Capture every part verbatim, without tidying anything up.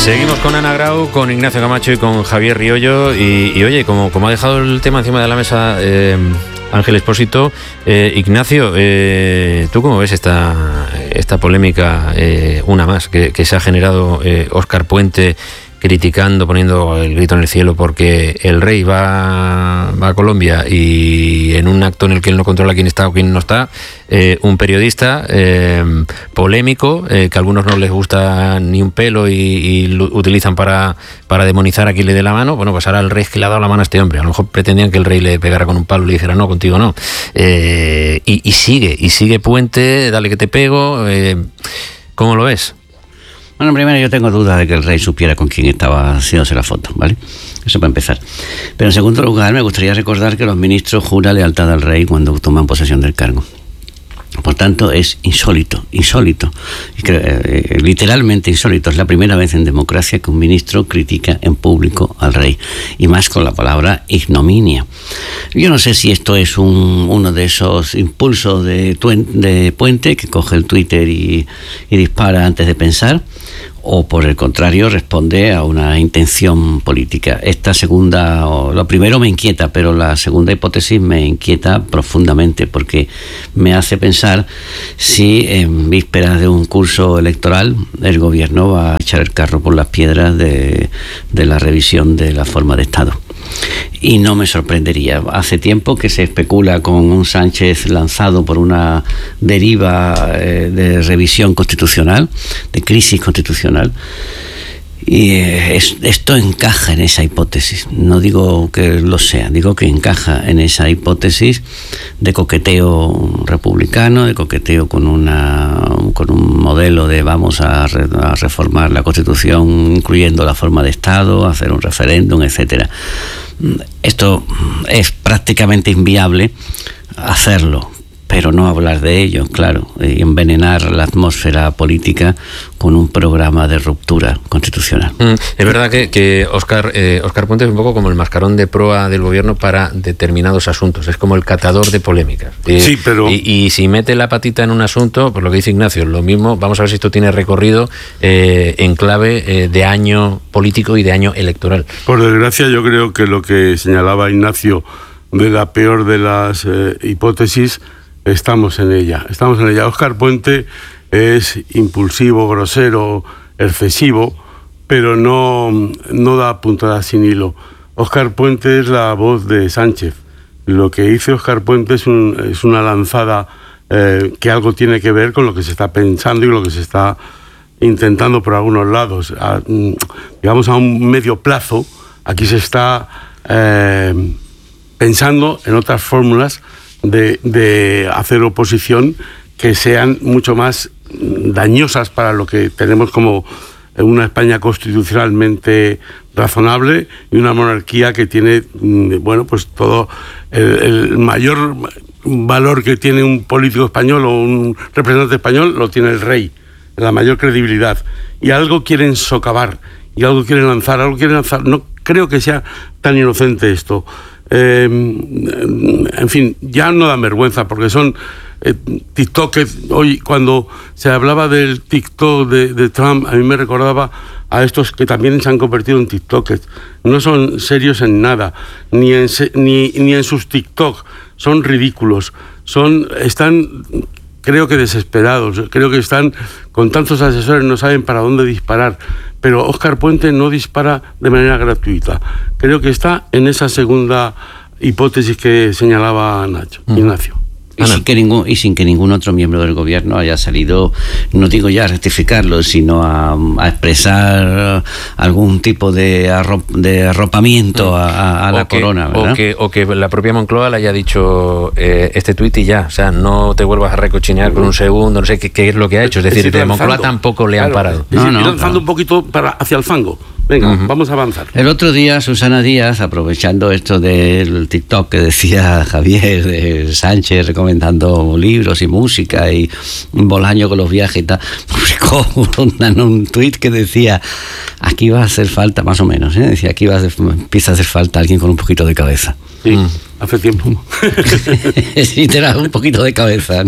Seguimos con Ana Grau, con Ignacio Camacho y con Javier Riollo. Y, y oye, como, como ha dejado el tema encima de la mesa eh, Ángel Expósito, eh, Ignacio, eh, ¿tú cómo ves esta, esta polémica, eh, una más, que, que se ha generado eh, Óscar Puente criticando, poniendo el grito en el cielo porque el rey va, va a Colombia y en un acto en el que él no controla quién está o quién no está, eh, un periodista eh, polémico, eh, que a algunos no les gusta ni un pelo y, y lo utilizan para, para demonizar a quien le dé la mano? Bueno, pues ahora el rey es que le ha dado la mano a este hombre. A lo mejor pretendían que el rey le pegara con un palo y le dijera no, contigo no. Eh, y, y sigue, y sigue Puente, dale que te pego. Eh, ¿Cómo lo ves? Bueno, primero yo tengo dudas de que el rey supiera con quién estaba haciéndose la foto, ¿vale? Eso para empezar. Pero en segundo lugar, me gustaría recordar que los ministros juran lealtad al rey cuando toman posesión del cargo. Por tanto, es insólito, insólito, eh, literalmente insólito. Es la primera vez en democracia que un ministro critica en público al rey, y más con la palabra ignominia. Yo no sé si esto es un, uno de esos impulsos de, de Puente, que coge el Twitter y, y dispara antes de pensar, o por el contrario responde a una intención política. Esta segunda, o lo primero me inquieta, pero la segunda hipótesis me inquieta profundamente, porque me hace pensar si en vísperas de un curso electoral el gobierno va a echar el carro por las piedras de, de la revisión de la forma de Estado. Y no me sorprendería. Hace tiempo que se especula con un Sánchez lanzado por una deriva eh, de revisión constitucional, de crisis constitucional, y eh, es, esto encaja en esa hipótesis. No digo que lo sea, digo que encaja en esa hipótesis de coqueteo republicano, de coqueteo con una con un modelo de vamos a, re, a reformar la Constitución, incluyendo la forma de Estado, hacer un referéndum, etcétera. Esto es prácticamente inviable hacerlo, pero no hablar de ello, claro, y envenenar la atmósfera política con un programa de ruptura constitucional. Mm, es verdad que, que Óscar, eh, Óscar Puente es un poco como el mascarón de proa del gobierno para determinados asuntos, es como el catador de polémicas. Eh, sí, pero... Y, y si mete la patita en un asunto, por lo que dice Ignacio, lo mismo, vamos a ver si esto tiene recorrido eh, en clave eh, de año político y de año electoral. Por desgracia, yo creo que lo que señalaba Ignacio de la peor de las eh, hipótesis, estamos en ella, estamos en ella. Óscar Puente es impulsivo, grosero, excesivo, pero no, no da puntadas sin hilo. Óscar Puente es la voz de Sánchez. Lo que dice Óscar Puente es, un, es una lanzada eh, que algo tiene que ver con lo que se está pensando y lo que se está intentando por algunos lados. A, digamos a un medio plazo, aquí se está eh, pensando en otras fórmulas De, de hacer oposición que sean mucho más dañosas para lo que tenemos como una España constitucionalmente razonable y una monarquía que tiene, bueno, pues todo el, el mayor valor que tiene un político español o un representante español lo tiene el rey, la mayor credibilidad, y algo quieren socavar y algo quieren lanzar, algo quieren lanzar. No creo que sea tan inocente esto. Eh, en fin, ya no dan vergüenza porque son eh, TikTok. Hoy cuando se hablaba del TikTok de, de Trump, a mí me recordaba a estos que también se han convertido en TikTokers. No son serios en nada, ni en, ni, ni en sus TikTok, son ridículos, son, están, creo que desesperados, creo que están con tantos asesores, no saben para dónde disparar. Pero Óscar Puente no dispara de manera gratuita. Creo que está en esa segunda hipótesis que señalaba Nacho, mm. Ignacio. Y sin, que ningún, y sin que ningún otro miembro del gobierno haya salido, no digo ya a rectificarlo, sino a, a expresar algún tipo de, arrop, de arropamiento a, a la que, corona, ¿verdad? O que, o que la propia Moncloa le haya dicho eh, este tuit y ya, o sea, no te vuelvas a recochinear por un segundo, no sé qué, qué es lo que ha hecho, es decir, de Moncloa tampoco le han claro, parado. Es decir, no, no, lanzando claro. un poquito para, hacia el fango. Venga, uh-huh. vamos a avanzar. El otro día Susana Díaz, aprovechando esto del TikTok que decía Javier de Sánchez recomendando libros y música y un Bolaño con los viajes y tal, publicó un, un tuit que decía aquí va a hacer falta, más o menos, ¿eh? decía aquí va a hacer, empieza a hacer falta alguien con un poquito de cabeza. Sí, mm. hace tiempo. Sí, te da un poquito de cabeza, ¿no?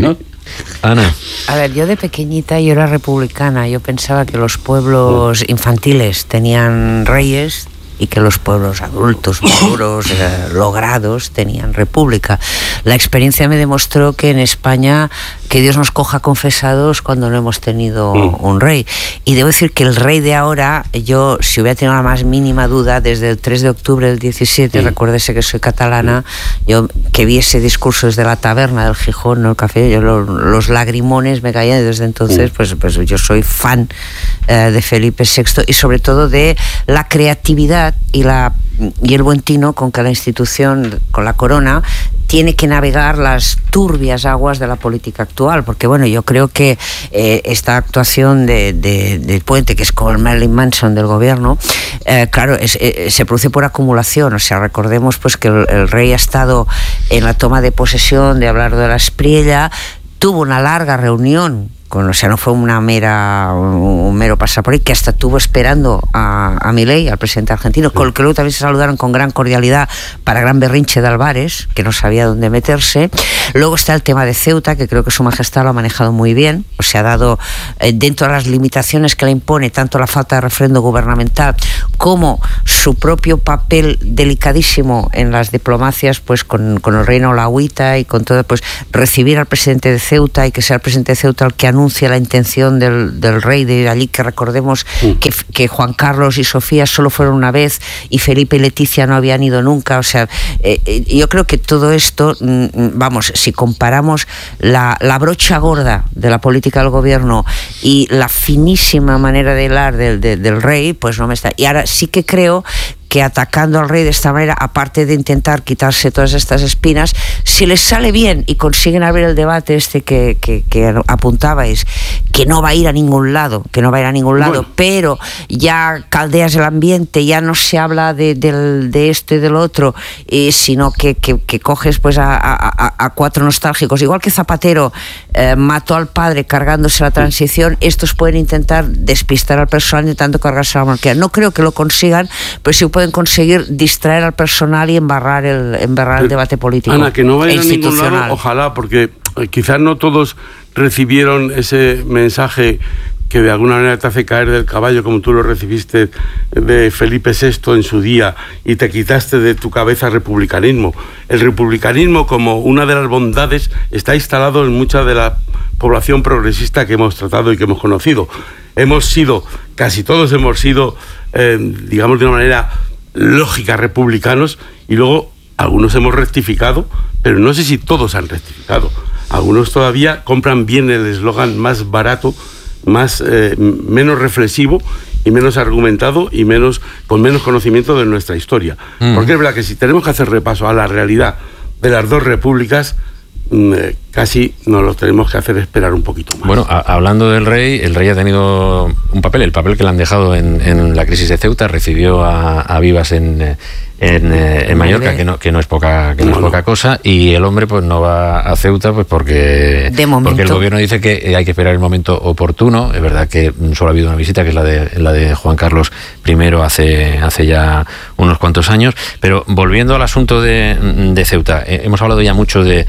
Ana. A ver, yo de pequeñita yo era republicana, yo pensaba que los pueblos infantiles tenían reyes y que los pueblos adultos, maduros, eh, logrados, tenían república. La experiencia me demostró que en España, que Dios nos coja confesados cuando no hemos tenido un rey. Y debo decir que el rey de ahora, yo, si hubiera tenido la más mínima duda, desde el tres de octubre del diecisiete, sí. recuérdese que soy catalana, yo que vi ese discurso desde la taberna del Gijón, no el café, yo lo, los lagrimones me caían, y desde entonces, pues, pues yo soy fan eh, de Felipe sexto y sobre todo de la creatividad y la y el buen tino con que la institución, con la corona, tiene que navegar las turbias aguas de la política actual, porque bueno, yo creo que eh, esta actuación de, de, de Puente, que es como el Marilyn Manson del gobierno, eh, claro, es, eh, se produce por acumulación. O sea, recordemos pues que el, el rey ha estado en la toma de posesión de Abelardo de la Espriella, tuvo una larga reunión con, o sea, no fue una mera un, un mero pasar por ahí, que hasta estuvo esperando a, a Milei, al presidente argentino, sí. con el que luego también se saludaron con gran cordialidad, para gran berrinche de Álvarez, que no sabía dónde meterse. Luego está el tema de Ceuta, que creo que su majestad lo ha manejado muy bien, o sea, ha dado eh, dentro de las limitaciones que le impone tanto la falta de refrendo gubernamental como su propio papel delicadísimo en las diplomacias, pues con, con el reino Lauita y con todo, pues recibir al presidente de Ceuta y que sea el presidente de Ceuta el que anuncia la intención del, del rey de ir allí, que recordemos sí. que, que Juan Carlos y Sofía solo fueron una vez y Felipe y Leticia no habían ido nunca. O sea, eh, eh, yo creo que todo esto, mm, vamos, si comparamos la, la brocha gorda de la política del gobierno y la finísima manera de hilar del, del, del rey, pues no me está. Y ahora sí que creo que atacando al rey de esta manera, aparte de intentar quitarse todas estas espinas, si les sale bien y consiguen abrir el debate este que, que, que apuntabais, que no va a ir a ningún lado, que no va a ir a ningún lado, bueno. pero ya caldeas el ambiente, ya no se habla de, de, de esto y de lo otro, eh, sino que, que, que coges pues a, a, a cuatro nostálgicos, igual que Zapatero eh, mató al padre cargándose la transición, estos pueden intentar despistar al personal intentando cargarse la monarquía. No creo que lo consigan, pero sí pueden conseguir distraer al personal y embarrar el, embarrar el debate político. Ana, que no vayan e a ningún lado, ojalá, porque quizás no todos recibieron ese mensaje que de alguna manera te hace caer del caballo, como tú lo recibiste de Felipe sexto en su día, y te quitaste de tu cabeza el republicanismo. El republicanismo, como una de las bondades, está instalado en mucha de la población progresista que hemos tratado y que hemos conocido. Hemos sido, casi todos hemos sido, eh, digamos de una manera lógica, republicanos, y luego algunos hemos rectificado, pero no sé si todos han rectificado. Algunos todavía compran bien el eslogan más barato, más eh, menos reflexivo y menos argumentado y menos con menos conocimiento de nuestra historia. Mm. Porque es verdad que si tenemos que hacer repaso a la realidad de las dos repúblicas, eh, casi nos lo tenemos que hacer esperar un poquito más. Bueno, a, hablando del rey, el rey ha tenido un papel, el papel que le han dejado en, en la crisis de Ceuta. Recibió a, a Vivas en, en, en Mallorca, que no, que no es poca, que no, no es poca no. cosa, y el hombre pues no va a Ceuta pues porque, porque el gobierno dice que hay que esperar el momento oportuno. Es verdad que solo ha habido una visita, que es la de la de Juan Carlos primero hace, hace ya unos cuantos años. Pero volviendo al asunto de, de Ceuta, eh, hemos hablado ya mucho de,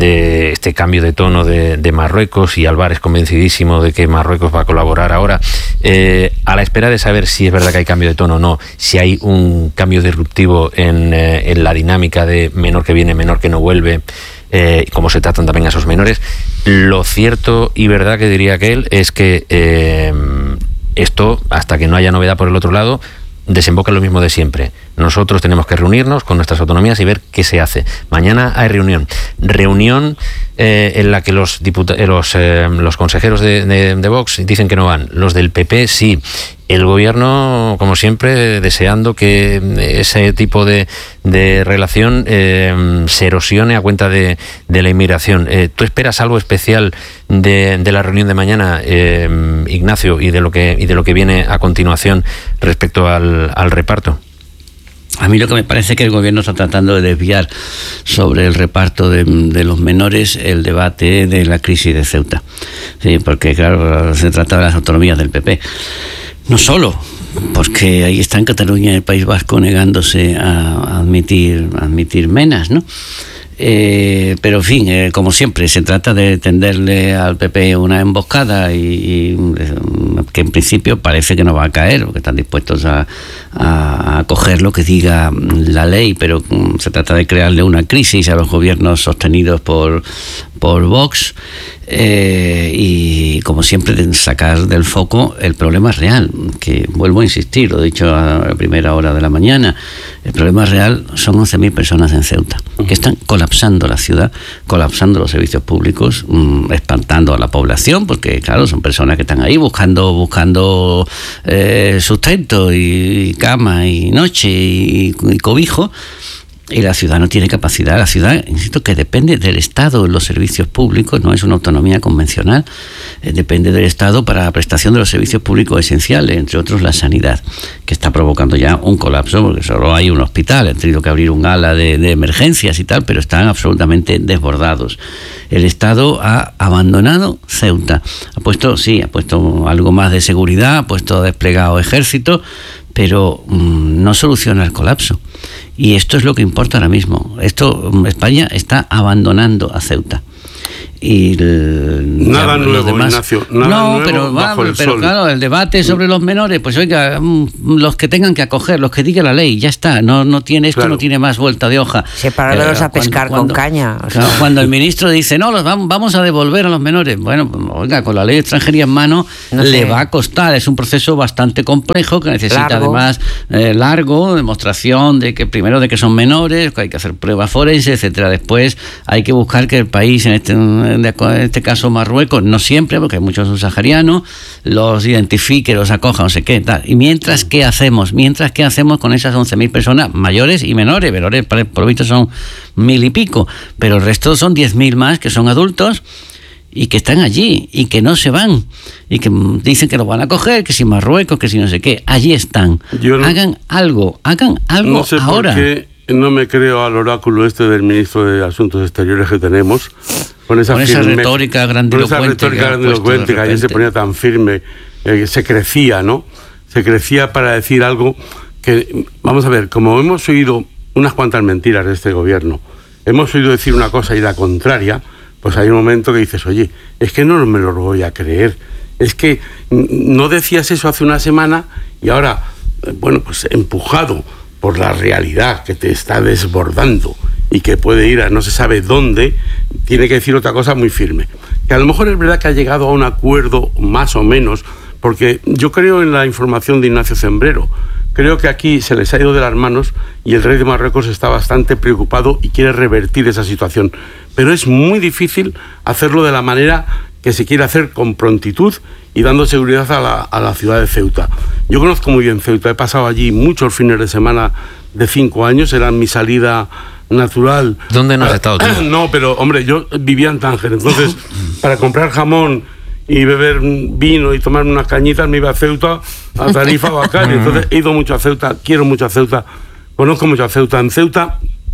de este cambio de tono de, de Marruecos, y Álvarez convencidísimo de que Marruecos va a colaborar ahora, eh, a la espera de saber si es verdad que hay cambio de tono o no, si hay un cambio disruptivo en, eh, en la dinámica de menor que viene, menor que no vuelve, eh, cómo se tratan también a esos menores. Lo cierto y verdad que diría aquel es que eh, esto, hasta que no haya novedad por el otro lado, desemboca en lo mismo de siempre. Nosotros tenemos que reunirnos con nuestras autonomías y ver qué se hace. Mañana hay reunión. Reunión eh, en la que los, diputa- los, eh, los consejeros de, de, de Vox dicen que no van. Los del P P sí. El gobierno, como siempre, deseando que ese tipo de, de relación eh, se erosione a cuenta de, de la inmigración. Eh, ¿Tú esperas algo especial de, de la reunión de mañana, eh, Ignacio, y de lo que y de lo que viene a continuación respecto al, al reparto? A mí lo que me parece es que el gobierno está tratando de desviar sobre el reparto de, de los menores el debate de la crisis de Ceuta. Sí, porque claro, se trata de las autonomías del P P. No solo, porque ahí está en Cataluña y el País Vasco negándose a admitir, a admitir menas, ¿no? Eh, pero en fin, eh, como siempre, se trata de tenderle al P P una emboscada y, y que en principio parece que no va a caer, porque están dispuestos a, a, a coger lo que diga la ley, pero um, se trata de crearle una crisis a los gobiernos sostenidos por, por Vox. Eh, y como siempre sacar del foco el problema real, que vuelvo a insistir, lo he dicho a la primera hora de la mañana, el problema real son once mil personas en Ceuta, que están colapsando la ciudad, colapsando los servicios públicos, mmm, espantando a la población, porque claro, son personas que están ahí buscando buscando eh, sustento y, y cama y noche y, y cobijo. Y la ciudad no tiene capacidad. La ciudad, insisto, que depende del Estado en los servicios públicos, no es una autonomía convencional, eh, depende del Estado para la prestación de los servicios públicos esenciales, entre otros la sanidad, que está provocando ya un colapso, porque solo hay un hospital, han tenido que abrir un ala de, de emergencias y tal, pero están absolutamente desbordados. El Estado ha abandonado Ceuta. Ha puesto, sí, ha puesto algo más de seguridad, ha puesto desplegado ejército, pero mmm, no soluciona el colapso. Y esto es lo que importa ahora mismo. Esto, España está abandonando a Ceuta. Y el, nada ya, nuevo, demás, Ignacio, nada no, nuevo pero, bajo va, el pero sol. Claro, el debate sobre los menores, pues oiga, los que tengan que acoger, los que diga la ley, ya está, no, no tiene esto, claro. No tiene más vuelta de hoja. Separarlos eh, a pescar cuando, con cuando, caña. O sea. Claro, cuando el ministro dice, no, los vamos, vamos a devolver a los menores, bueno, oiga, con la ley de extranjería en mano no le sé. va a costar, es un proceso bastante complejo que necesita largo. además eh, largo, demostración de que primero de que son menores, que hay que hacer pruebas forenses, etcétera. Después hay que buscar que el país, en este, en este caso Marruecos, no siempre, porque hay muchos subsaharianos, los identifique, los acoja, no sé qué, tal. Y mientras, ¿qué hacemos? Mientras, ¿qué hacemos con esas once mil personas mayores y menores? Menores, por lo visto, son mil y pico, pero el resto son diez mil más que son adultos y que están allí y que no se van y que dicen que los van a coger, que si Marruecos, que si no sé qué, allí están. Yo no, hagan algo, hagan algo no sé ahora. Por qué no me creo al oráculo este del ministro de Asuntos Exteriores que tenemos, con esa, con esa firme, retórica grandilocuente, con esa retórica grandilocuente que ayer se ponía tan firme, eh, se crecía, ¿no? Se crecía para decir algo que, vamos a ver, como hemos oído unas cuantas mentiras de este gobierno, hemos oído decir una cosa y la contraria, pues hay un momento que dices, oye, es que no me lo voy a creer, es que no decías eso hace una semana y ahora, bueno, pues empujado por la realidad que te está desbordando y que puede ir a no se sabe dónde, tiene que decir otra cosa muy firme. Que a lo mejor es verdad que ha llegado a un acuerdo más o menos, porque yo creo en la información de Ignacio Zembrero. Creo que aquí se les ha ido de las manos y el rey de Marruecos está bastante preocupado y quiere revertir esa situación. Pero es muy difícil hacerlo de la manera que se quiere hacer, con prontitud y dando seguridad a la, a la ciudad de Ceuta. Yo conozco muy bien Ceuta, he pasado allí muchos fines de semana de cinco años, era mi salida natural. ¿Dónde no has estado tú? No, pero hombre, yo vivía en Tánger, entonces para comprar jamón y beber vino y tomarme unas cañitas me iba a Ceuta, a Tarifa o a Cádiz. Entonces he ido mucho a Ceuta, quiero mucho a Ceuta, conozco mucho a Ceuta. En Ceuta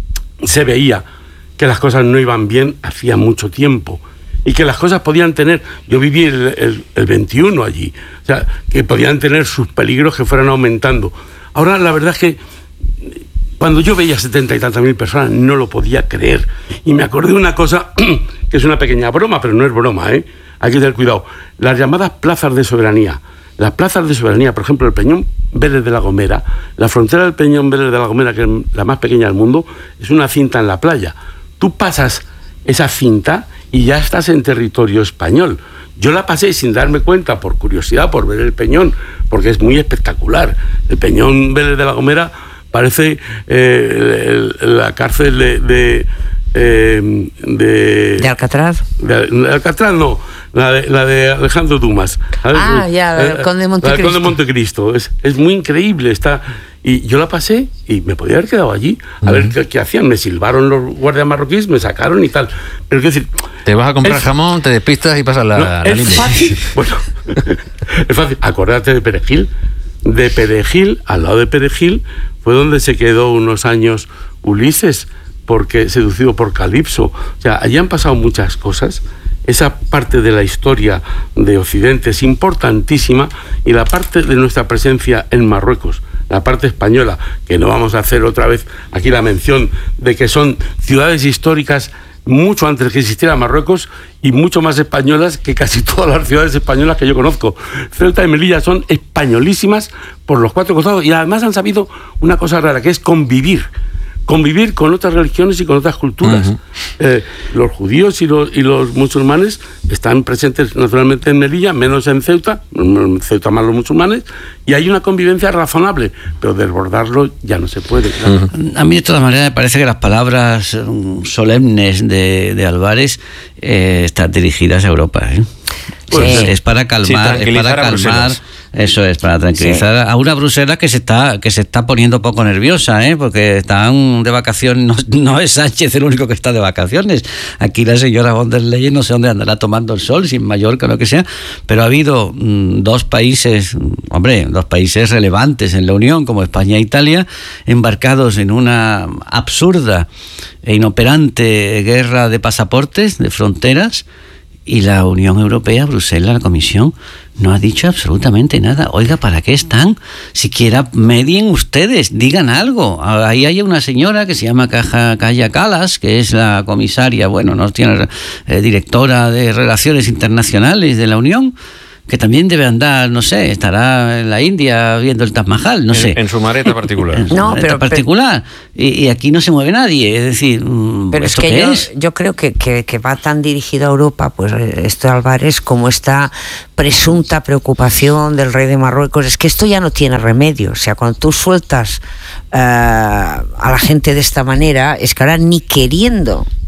se veía que las cosas no iban bien hacía mucho tiempo y que las cosas podían tener, yo viví el, el, el veintiuno allí, o sea, que podían tener sus peligros que fueran aumentando. Ahora la verdad es que cuando yo veía setenta y tantas mil personas no lo podía creer y me acordé de una cosa que es una pequeña broma, pero no es broma, ¿eh? Hay que tener cuidado. Las llamadas plazas de soberanía, las plazas de soberanía, por ejemplo, el Peñón Vélez de la Gomera, la frontera del Peñón Vélez de la Gomera, que es la más pequeña del mundo, es una cinta en la playa. Tú pasas esa cinta y ya estás en territorio español. Yo la pasé sin darme cuenta, por curiosidad, por ver el Peñón, porque es muy espectacular. El Peñón Vélez de la Gomera parece eh, el, el, la cárcel de... de Eh, de, ¿De Alcatraz? De, de Alcatraz no, la de, la de Alejandro Dumas. Ah, ya, la del Conde de Montecristo. La del Conde de Montecristo. Es, es muy increíble. Está, y yo la pasé y me podía haber quedado allí a uh-huh. ver qué, qué hacían. Me silbaron los guardias marroquíes, me sacaron y tal. Pero quiero decir... Te vas a comprar es, jamón, te despistas y pasas la, no, la es línea. Fácil. Bueno, es fácil. Acordate de Perejil. De Perejil, al lado de Perejil, fue donde se quedó unos años Ulises, porque seducido por Calipso. O sea, allí han pasado muchas cosas esa parte de la historia de Occidente es importantísima, y la parte de nuestra presencia en Marruecos, la parte española, que no vamos a hacer otra vez aquí la mención de que son ciudades históricas mucho antes que existiera Marruecos y mucho más españolas que casi todas las ciudades españolas que yo conozco. Ceuta y Melilla son españolísimas por los cuatro costados, y además han sabido una cosa rara, que es convivir. Convivir con otras religiones y con otras culturas. Uh-huh. Eh, los judíos y los, y los musulmanes están presentes naturalmente en Melilla, menos en Ceuta, en Ceuta más los musulmanes, y hay una convivencia razonable, pero desbordarlo ya no se puede. Claro. Uh-huh. A mí de todas maneras me parece que las palabras um, solemnes de, de Álvarez eh, están dirigidas a Europa, ¿eh? Pues sí. Es para calmar, sí, es para calmar, eso es, para tranquilizar sí. a una Bruselas que se está que se está poniendo poco nerviosa, ¿eh? Porque están de vacaciones, no, no es Sánchez el único que está de vacaciones. Aquí la señora von der Leyen no sé dónde andará tomando el sol, si en Mallorca o lo que sea, pero ha habido mmm, dos países, hombre, dos países relevantes en la Unión, como España e Italia, embarcados en una absurda e inoperante guerra de pasaportes, de fronteras. Y la Unión Europea, Bruselas, la Comisión, no ha dicho absolutamente nada. Oiga, ¿para qué están? Siquiera medien ustedes, digan algo. Ahí hay una señora que se llama Kaja Kallas, que es la comisaria, bueno, no tiene eh, directora de Relaciones Internacionales de la Unión, que también debe andar, no sé, estará en la India viendo el Taj Mahal, no en, sé. En su maleta particular. En su no, maleta pero, particular. Pero, y, y aquí no se mueve nadie, es decir, pero ¿esto es que qué yo, es? yo creo que, que, que va tan dirigido a Europa, pues esto de Álvarez, como esta presunta preocupación del rey de Marruecos, es que esto ya no tiene remedio. O sea, cuando tú sueltas uh, a la gente de esta manera, es que ahora ni queriendo